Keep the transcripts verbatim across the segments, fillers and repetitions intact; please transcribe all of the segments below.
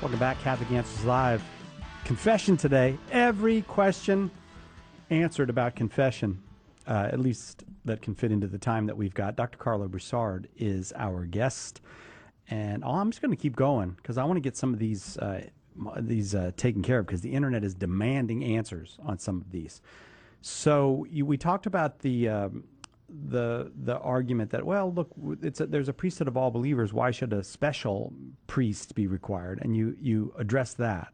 Welcome back, Catholic Answers Live. Confession today. Every question answered about confession, uh, at least that can fit into the time that we've got. Doctor Karlo Broussard is our guest. And oh, I'm just going to keep going because I want to get some of these uh, these uh, taken care of because the internet is demanding answers on some of these. So you, we talked about the um, the the argument that, well, look, it's a, there's a priesthood of all believers. Why should a special priest be required? And you you address that.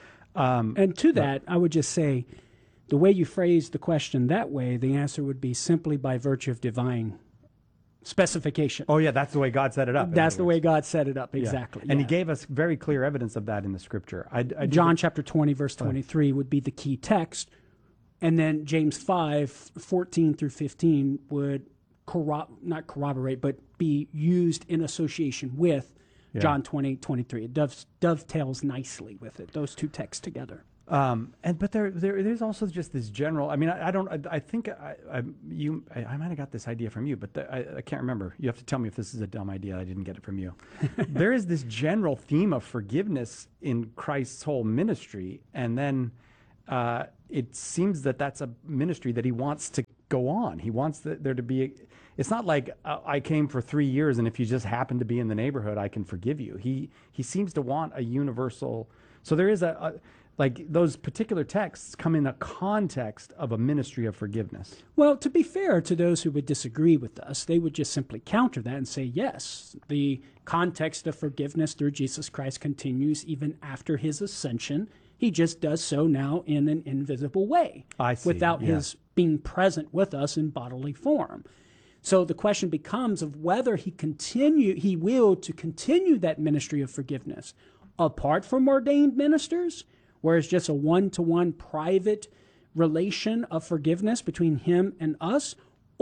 Um, and to that, I would just say, the way you phrase the question that way, the answer would be simply by virtue of divine specification. Oh, yeah, that's the way God set it up. That's the way God set it up, exactly. Yeah. And yeah. he gave us very clear evidence of that in the Scripture. I, I John chapter twenty, verse twenty-three would be the key text. And then James five, fourteen through fifteen would corro- not corroborate, but be used in association with yeah. John twenty, twenty-three. It dove- dovetails nicely with it, those two texts together. Um, and but there, there, there's also just this general. I mean, I, I don't. I, I think I, I you. I, I might have got this idea from you, but the, I, I can't remember. You have to tell me if this is a dumb idea. I didn't get it from you. There is this general theme of forgiveness in Christ's whole ministry, and then uh, it seems that that's a ministry that he wants to go on. He wants the, there to be. A, it's not like uh, I came for three years, and if you just happen to be in the neighborhood, I can forgive you. He he seems to want a universal. So there is a. a Like those particular texts come in the context of a ministry of forgiveness. Well, to be fair to those who would disagree with us, they would just simply counter that and say, yes, the context of forgiveness through Jesus Christ continues even after his ascension. He just does so now in an invisible way, I see. without yeah. his being present with us in bodily form. So the question becomes of whether he continue, he will to continue that ministry of forgiveness apart from ordained ministers, where it's just a one-to-one private relation of forgiveness between him and us,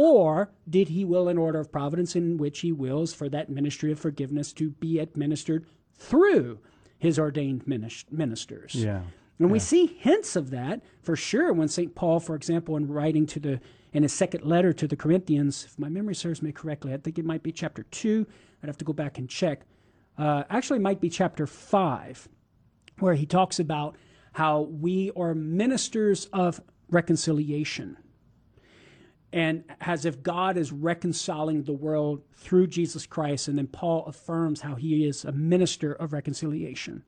or did he will in order of providence in which he wills for that ministry of forgiveness to be administered through his ordained ministers. Yeah. And yeah. we see hints of that for sure when Saint Paul, for example, in writing to the in his second letter to the Corinthians, if my memory serves me correctly, I think it might be chapter two. I'd have to go back and check. Uh, actually, it might be chapter five, where he talks about how we are ministers of reconciliation, and as if God is reconciling the world through Jesus Christ, and then Paul affirms how he is a minister of reconciliation.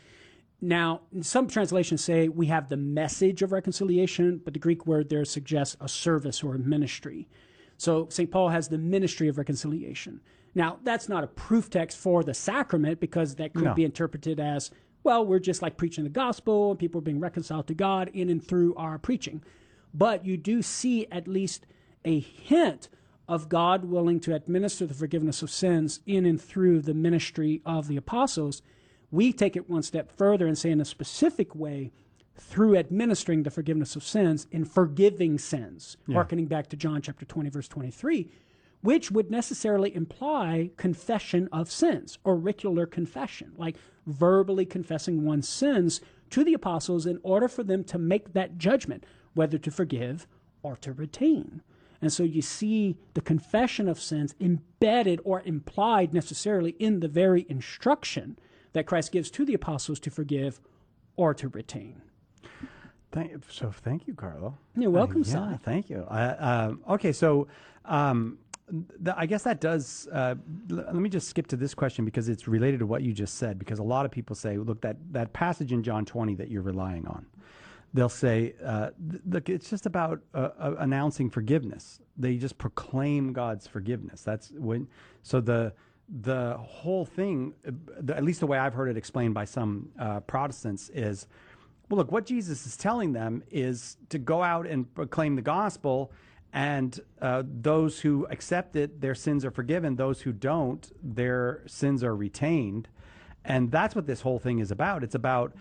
Now, some translations say we have the message of reconciliation, but the Greek word there suggests a service or a ministry. So Saint Paul has the ministry of reconciliation. Now, that's not a proof text for the sacrament, because that could No. be interpreted as, well, we're just like preaching the gospel and people are being reconciled to God in and through our preaching. But you do see at least a hint of God willing to administer the forgiveness of sins in and through the ministry of the apostles. We take it one step further and say in a specific way, through administering the forgiveness of sins in forgiving sins, yeah. hearkening back to John chapter twenty, verse twenty-three, which would necessarily imply confession of sins, auricular confession, like verbally confessing one's sins to the apostles in order for them to make that judgment, whether to forgive or to retain. And so you see the confession of sins embedded or implied necessarily in the very instruction that Christ gives to the apostles to forgive or to retain. Thank, so thank you, Karlo. You're welcome, uh, yeah, Si. thank you. Uh, um, okay, so um, th- I guess that does, uh, l- let me just skip to this question because it's related to what you just said, because a lot of people say, look, that, that passage in John twenty that you're relying on, they'll say, uh, th- look, it's just about uh, uh, announcing forgiveness. They just proclaim God's forgiveness. That's when, so the the whole thing, uh, the, at least the way I've heard it explained by some uh, Protestants is, well, look, what Jesus is telling them is to go out and proclaim the gospel, and uh, those who accept it, their sins are forgiven. Those who don't, their sins are retained. And that's what this whole thing is about. It's about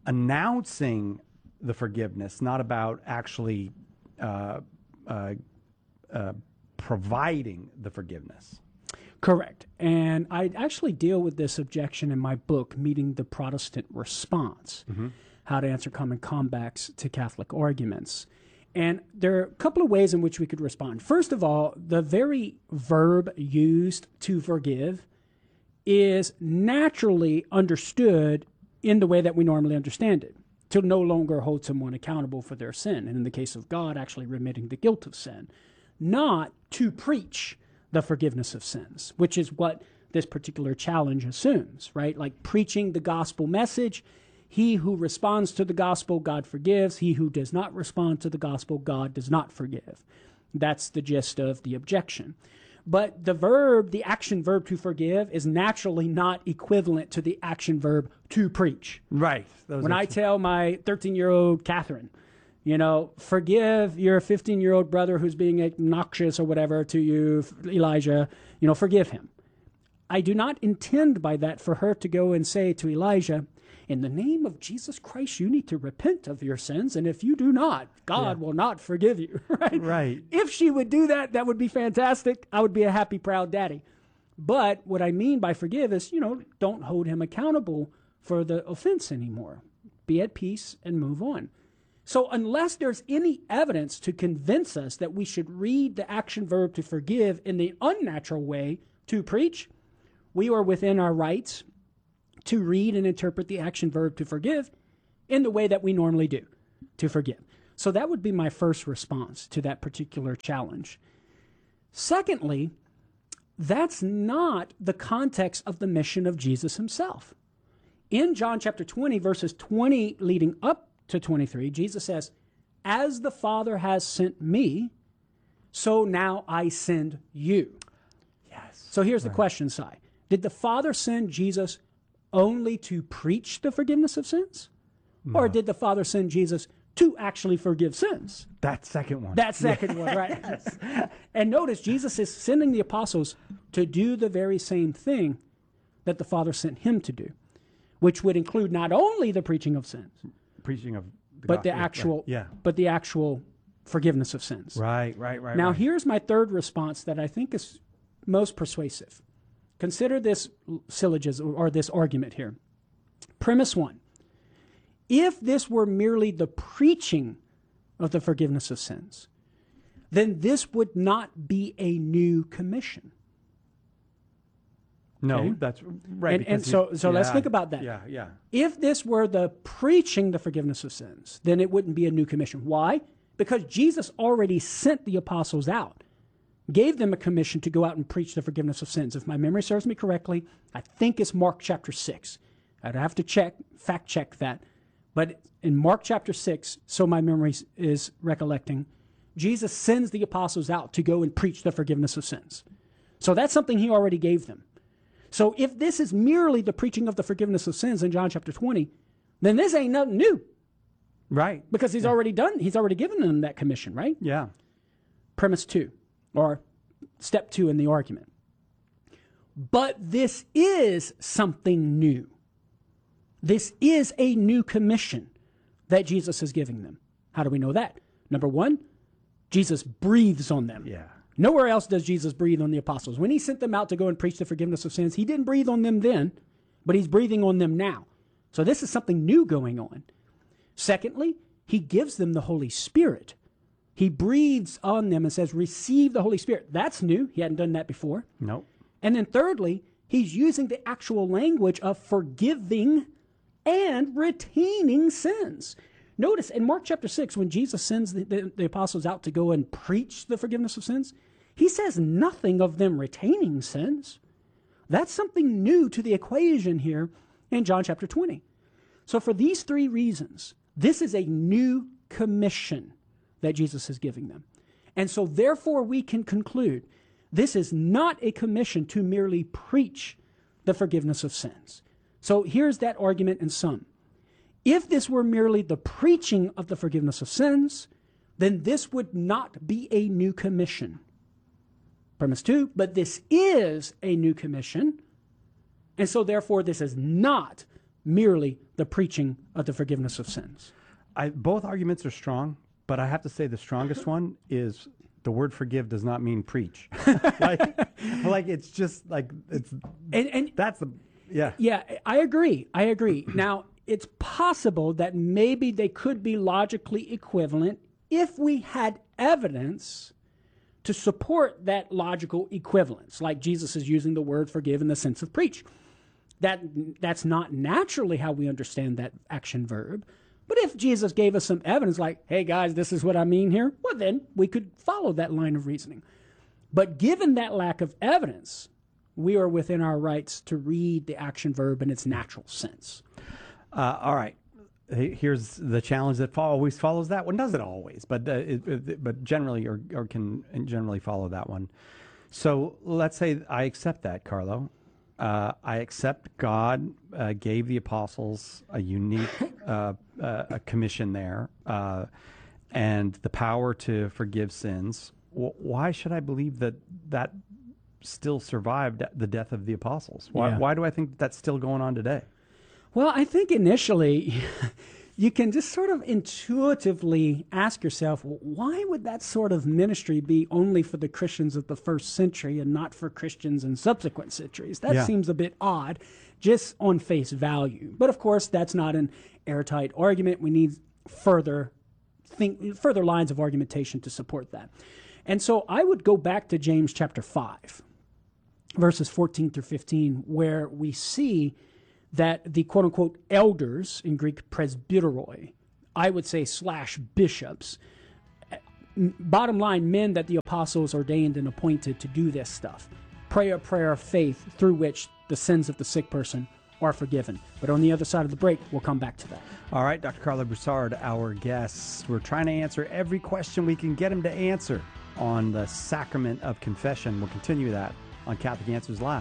announcing the forgiveness, not about actually uh, uh, uh, providing the forgiveness. Correct. And I actually deal with this objection in my book, Meeting the Protestant Response, mm-hmm. How to Answer Common Comebacks to Catholic Arguments. And there are a couple of ways in which we could respond. First of all, the very verb used to forgive is naturally understood in the way that we normally understand it, to no longer hold someone accountable for their sin, and in the case of God, actually remitting the guilt of sin, not to preach the forgiveness of sins, which is what this particular challenge assumes, right? Like preaching the gospel message. He who responds to the gospel, God forgives. He who does not respond to the gospel, God does not forgive. That's the gist of the objection. But the verb, the action verb to forgive, is naturally not equivalent to the action verb to preach. Right. Those When are- I tell my thirteen-year-old Catherine, you know, forgive your fifteen-year-old brother who's being obnoxious or whatever to you, Elijah, you know, forgive him. I do not intend by that for her to go and say to Elijah, in the name of Jesus Christ, you need to repent of your sins, and if you do not, God Yeah. will not forgive you. Right? Right. If she would do that, that would be fantastic. I would be a happy, proud daddy. But what I mean by forgive is, you know, don't hold him accountable for the offense anymore. Be at peace and move on. So unless there's any evidence to convince us that we should read the action verb to forgive in the unnatural way to preach, we are within our rights to read and interpret the action verb to forgive in the way that we normally do, to forgive. So that would be my first response to that particular challenge. Secondly, that's not the context of the mission of Jesus himself. In John chapter twenty, verses twenty leading up to twenty-three, Jesus says, as the Father has sent me, so now I send you. Yes. So here's the question, Si. Did the Father send Jesus only to preach the forgiveness of sins? No. Or did the Father send Jesus to actually forgive sins? That second one. That second one, right? And notice, Jesus is sending the apostles to do the very same thing that the Father sent him to do, which would include not only the preaching of sins, Preaching of the but the gospel. actual, Right. Yeah. but the actual forgiveness of sins. Right, right, right. Now, right. here's my third response that I think is most persuasive. Consider this syllogism or this argument here. Premise one. If this were merely the preaching of the forgiveness of sins, then this would not be a new commission. No, Okay. that's right. And- and because so- he's- so let's yeah, think about that. Yeah, yeah. If this were the preaching the forgiveness of sins, then it wouldn't be a new commission. Why? Because Jesus already sent the apostles out, gave them a commission to go out and preach the forgiveness of sins. If my memory serves me correctly, I think it's Mark chapter six. I'd have to check, fact check that. But in Mark chapter six, so my memory is recollecting, Jesus sends the apostles out to go and preach the forgiveness of sins. So that's something he already gave them. So if this is merely the preaching of the forgiveness of sins in John chapter twenty, then this ain't nothing new Right. because he's already done, he's already given them that commission, right? Yeah. Premise two, or step two in the argument. But this is something new. This is a new commission that Jesus is giving them. How do we know that? Number one, Jesus breathes on them. Yeah. Nowhere else does Jesus breathe on the apostles. When he sent them out to go and preach the forgiveness of sins, he didn't breathe on them then, but he's breathing on them now. So this is something new going on. Secondly, he gives them the Holy Spirit. He breathes on them and says, receive the Holy Spirit. That's new. He hadn't done that before. Nope. And then thirdly, he's using the actual language of forgiving and retaining sins. Notice in Mark chapter six, when Jesus sends the, the, the apostles out to go and preach the forgiveness of sins, he says nothing of them retaining sins. That's something new to the equation here in John chapter twenty. So for these three reasons, this is a new commission that Jesus is giving them. And so therefore we can conclude this is not a commission to merely preach the forgiveness of sins. So here's that argument in sum. If this were merely the preaching of the forgiveness of sins, then this would not be a new commission. Premise two, but this is a new commission, and so therefore this is not merely the preaching of the forgiveness of sins. I, both arguments are strong, but I have to say the strongest one is the word forgive does not mean preach. like, like it's just like it's And, and that's the yeah. yeah, I agree. I agree. Now, it's possible that maybe they could be logically equivalent if we had evidence to support that logical equivalence, like Jesus is using the word forgive in the sense of preach. that that's not naturally how we understand that action verb. But if Jesus gave us some evidence like, hey guys, this is what I mean here, well then we could follow that line of reasoning. But given that lack of evidence, we are within our rights to read the action verb in its natural sense. Uh, all right. Here's the challenge that always follows that one. Doesn't always, but uh, it, it, but generally, or, or can generally follow that one. So let's say I accept that, Carlo. Uh, I accept God uh, gave the apostles a unique uh, uh, a commission there, uh, and the power to forgive sins. W- why should I believe that that still survived the death of the apostles? Why, Yeah. why do I think that's still going on today? Well, I think initially you can just sort of intuitively ask yourself, well, why would that sort of ministry be only for the Christians of the first century and not for Christians in subsequent centuries? That Yeah. seems a bit odd, just on face value. But of course, that's not an airtight argument. We need further think, further lines of argumentation to support that. And so I would go back to James chapter five, verses fourteen through fifteen, where we see that the quote-unquote elders, in Greek presbyteroi, I would say slash bishops, bottom line, men that the apostles ordained and appointed to do this stuff, pray a prayer of faith through which the sins of the sick person are forgiven. But on the other side of the break, we'll come back to that. All right, Doctor Carlo Broussard, our guest. We're trying to answer every question we can get him to answer on the sacrament of confession. We'll continue that on Catholic Answers Live.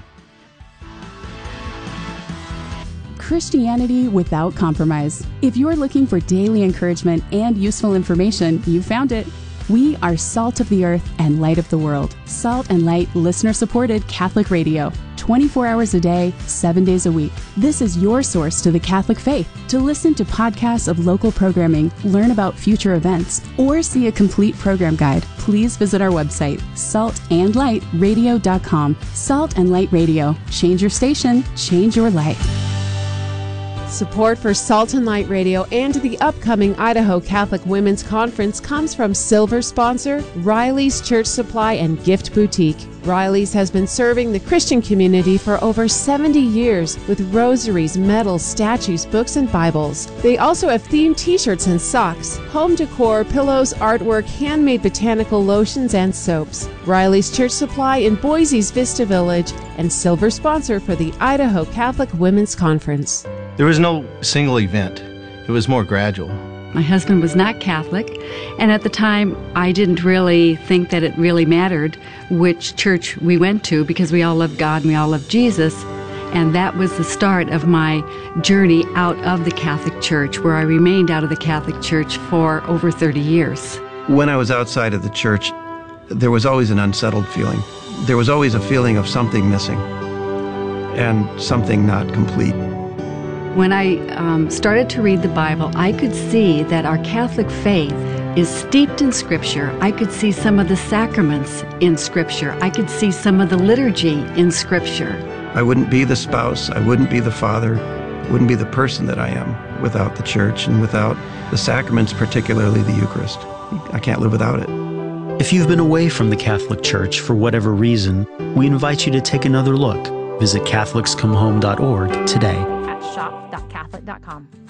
Christianity without compromise. If you're looking for daily encouragement and useful information, you found it. We are Salt of the Earth and Light of the World. Salt and Light, listener-supported Catholic radio. twenty-four hours a day, seven days a week. This is your source to the Catholic faith. To listen to podcasts of local programming, learn about future events, or see a complete program guide, please visit our website, salt and light radio dot com. Salt and Light Radio. Change your station, change your life. Support for Salt and Light Radio and the upcoming Idaho Catholic Women's Conference comes from silver sponsor Riley's Church Supply and Gift Boutique. Riley's has been serving the Christian community for over seventy years with rosaries, medals, statues, books, and Bibles. They also have themed t-shirts and socks, home decor, pillows, artwork, handmade botanical lotions, and soaps. Riley's Church Supply in Boise's Vista Village and silver sponsor for the Idaho Catholic Women's Conference. There was no single event. It was more gradual. My husband was not Catholic, and at the time I didn't really think that it really mattered which church we went to because we all loved God and we all loved Jesus. And that was the start of my journey out of the Catholic Church, where I remained out of the Catholic Church for over thirty years. When I was outside of the church, there was always an unsettled feeling. There was always a feeling of something missing and something not complete. When I um, started to read the Bible, I could see that our Catholic faith is steeped in Scripture. I could see some of the sacraments in Scripture. I could see some of the liturgy in Scripture. I wouldn't be the spouse, I wouldn't be the father, wouldn't be the person that I am without the church and without the sacraments, particularly the Eucharist. I can't live without it. If you've been away from the Catholic Church for whatever reason, we invite you to take another look. Visit Catholics Come Home dot org today. Shop dot catholic dot com.